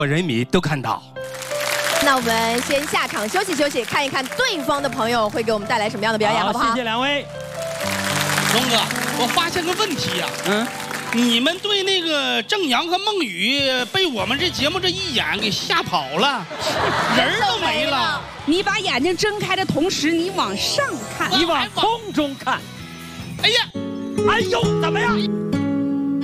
人民都看到。 那我们先下场休息休息，看一看对方的朋友会给我们带来什么样的表演，好不好？ 谢谢两位。 龙哥，我发现个问题呀，你们对那个郑阳和孟雨被我们这节目这一眼给吓跑了，人都没了。 你把眼睛睁开的同时，你往上看， 你往空中看。 哎呀， 哎呦，怎么样？